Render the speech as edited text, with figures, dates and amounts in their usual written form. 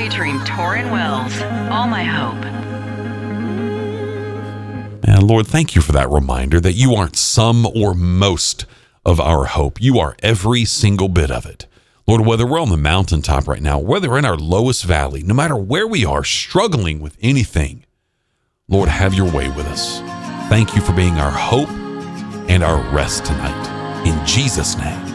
featuring Torrin Wells, All My Hope. And Lord, thank you for that reminder that you aren't some or most of our hope. You are every single bit of it. Lord, whether we're on the mountaintop right now, whether we're in our lowest valley, no matter where we are struggling with anything, Lord, have your way with us. Thank you for being our hope and our rest tonight. In Jesus' name.